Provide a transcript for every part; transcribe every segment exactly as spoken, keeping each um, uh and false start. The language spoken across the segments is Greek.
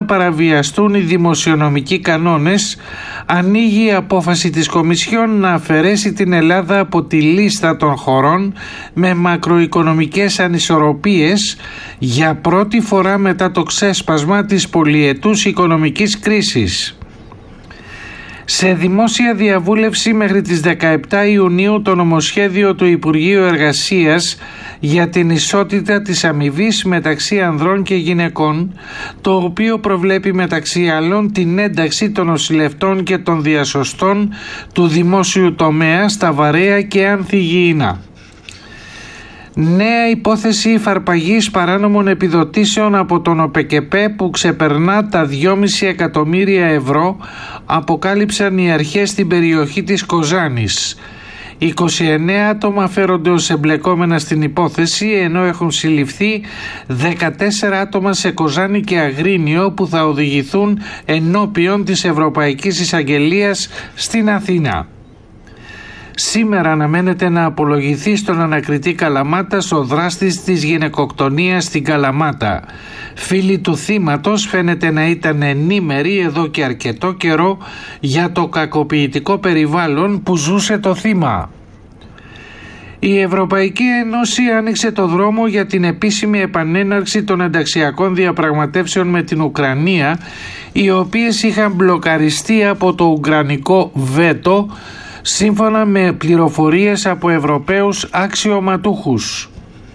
παραβιαστούν οι δημοσιονομικοί κανόνες, ανοίγει η απόφαση της Κομισιόν να αφαιρέσει την Ελλάδα από τη λίστα των χωρών με μακροοικονομικές ανισορροπίες για πρώτη φορά μετά το ξέσπασμα της πολυετούς οικονομικής κρίσης. Σε δημόσια διαβούλευση μέχρι τις δεκαεπτά Ιουνίου το νομοσχέδιο του Υπουργείου Εργασίας για την ισότητα της αμοιβής μεταξύ ανδρών και γυναικών, το οποίο προβλέπει μεταξύ άλλων την ένταξη των νοσηλευτών και των διασωστών του δημόσιου τομέα στα βαρέα και ανθυγιεινά. Νέα υπόθεση υφαρπαγής παράνομων επιδοτήσεων από τον ΟΠΕΚΕΠΕ που ξεπερνά τα δυόμισι εκατομμύρια ευρώ, αποκάλυψαν οι αρχές στην περιοχή της Κοζάνης. είκοσι εννέα άτομα φέρονται ως εμπλεκόμενα στην υπόθεση, ενώ έχουν συλληφθεί δεκατέσσερα άτομα σε Κοζάνη και Αγρίνιο που θα οδηγηθούν ενώπιον της Ευρωπαϊκής Εισαγγελίας στην Αθήνα. Σήμερα αναμένεται να απολογηθεί στον ανακριτή Καλαμάτας ο δράστης της γυναικοκτονίας στην Καλαμάτα. Φίλοι του θύματος φαίνεται να ήταν ενήμεροι εδώ και αρκετό καιρό για το κακοποιητικό περιβάλλον που ζούσε το θύμα. Η Ευρωπαϊκή Ένωση άνοιξε το δρόμο για την επίσημη επανέναρξη των ενταξιακών διαπραγματεύσεων με την Ουκρανία, οι οποίες είχαν μπλοκαριστεί από το Ουκρανικό βέτο, σύμφωνα με πληροφορίες από Ευρωπαίους αξιωματούχους.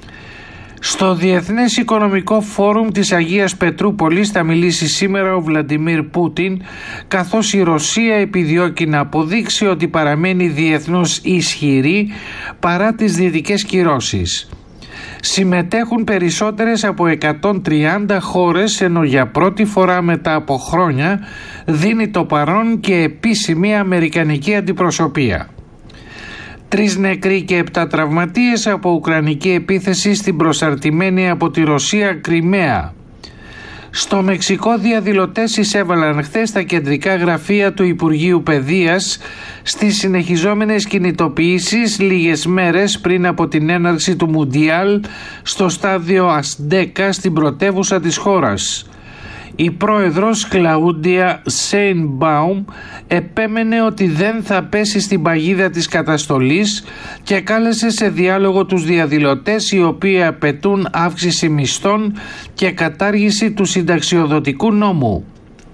Στο Διεθνές Οικονομικό Φόρουμ της Αγίας Πετρούπολης θα μιλήσει σήμερα ο Βλαντιμίρ Πούτιν, καθώς η Ρωσία επιδιώκει να αποδείξει ότι παραμένει διεθνώς ισχυρή παρά τις δυτικές κυρώσεις. Συμμετέχουν περισσότερες από εκατόν τριάντα χώρες, ενώ για πρώτη φορά μετά από χρόνια δίνει το παρόν και επίσημη αμερικανική αντιπροσωπεία. Τρεις νεκροί και επτά τραυματίες από ουκρανική επίθεση στην προσαρτημένη από τη Ρωσία Κριμαία. Στο Μεξικό διαδηλωτές εισέβαλαν χθες στα κεντρικά γραφεία του Υπουργείου Παιδείας στις συνεχιζόμενες κινητοποιήσεις λίγες μέρες πριν από την έναρξη του Μουντιάλ στο στάδιο Αστέκα στην πρωτεύουσα της χώρας. Η πρόεδρος Κλαούντια Σέινμπαουμ επέμενε ότι δεν θα πέσει στην παγίδα της καταστολής και κάλεσε σε διάλογο τους διαδηλωτές, οι οποίοι απαιτούν αύξηση μισθών και κατάργηση του συνταξιοδοτικού νόμου.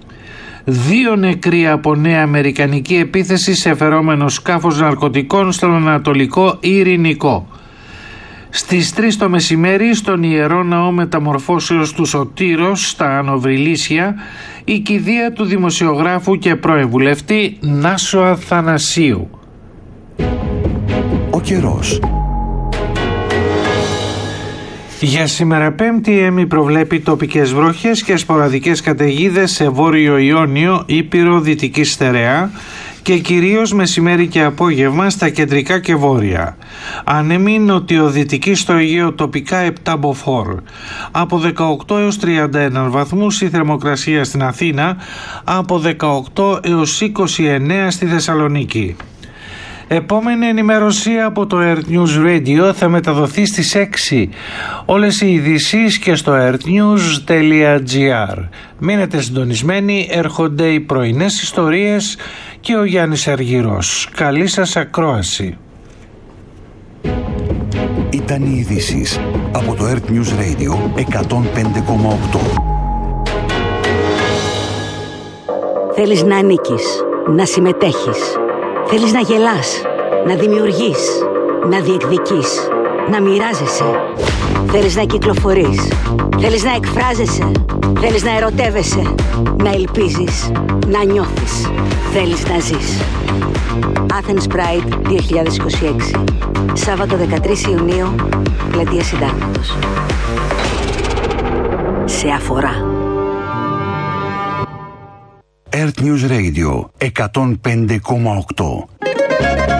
Δύο νεκροί από νέα αμερικανική επίθεση σε φερόμενο σκάφος ναρκωτικών στον Ανατολικό Ειρηνικό. Στις τρεις το μεσημέρι στον Ιερό Ναό Μεταμορφώσεως του Σωτήρος στα Ανοβρυλίσια, η κηδεία του δημοσιογράφου και πρώην βουλευτή Νάσο Αθανασίου. Ο καιρός. Για σήμερα Πέμπτη, η ΕΜΗ προβλέπει τοπικές βροχές και σποραδικές καταιγίδες σε Βόρειο Ιόνιο, Ήπειρο, Δυτική Στερεά και κυρίως μεσημέρι και απόγευμα στα κεντρικά και βόρεια. Άνεμη νοτιοδυτική στο Αιγαίο, τοπικά επτά μποφόρ. Από δεκαοκτώ έως τριάντα ένα βαθμούς η θερμοκρασία στην Αθήνα, από δεκαοκτώ έως είκοσι εννέα στη Θεσσαλονίκη. Επόμενη ενημέρωση από το Earth News Radio θα μεταδοθεί στις έξι. Όλες οι ειδήσεις και στο earthnews τελεία gr. Μείνετε συντονισμένοι, έρχονται οι πρωινές ιστορίες και ο Γιάννης Αργυρός. Καλή σας ακρόαση. Ήταν οι ειδήσεις από το Earth News Radio εκατόν πέντε κόμμα οκτώ. Θέλεις να ανήκεις, να συμμετέχεις. Θέλεις να γελάς, να δημιουργείς, να διεκδικείς, να μοιράζεσαι. Θέλεις να κυκλοφορείς, θέλεις να εκφράζεσαι, θέλεις να ερωτεύεσαι, να ελπίζεις, να νιώθεις. Θέλεις να ζεις. Athens Pride δύο χιλιάδες είκοσι έξι. Σάββατο δεκατρείς Ιουνίου, Πλατεία Συντάγματος. Σε αφορά. Earth News Radio εκατόν πέντε κόμμα οκτώ.